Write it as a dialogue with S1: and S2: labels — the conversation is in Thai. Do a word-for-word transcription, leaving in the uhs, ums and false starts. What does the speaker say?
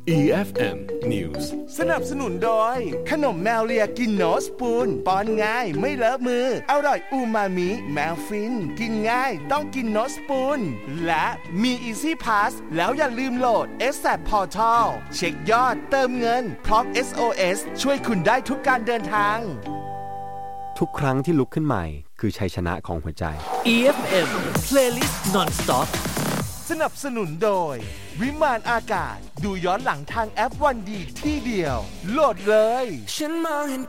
S1: อี เอฟ เอ็ม News
S2: สนับสนุนโดยขนมแมวเลียกินโนสปูนป้อนง่ายไม่เลอะมืออร่อยอูมามิแมวฟินกินง่ายต้องกินโนสปูนและมี Easy Pass แล้วอย่าลืมโหลด เอส แอ พี Portal เช็คยอดเติมเงินพร้อม เอส โอ เอส ช่วยคุณได้ทุกการเดินทาง
S3: ทุกครั้งที่ลุกขึ้นใหม่คือชัยชนะของหัวใจ
S4: อี เอฟ เอ็ม Playlist Non-Stop
S2: สนับสนุนโดยวิมานอากาศดูย้อนหลังทางแอปวันดีที่เดียวโหลดเลย
S4: ฉันมองเห็น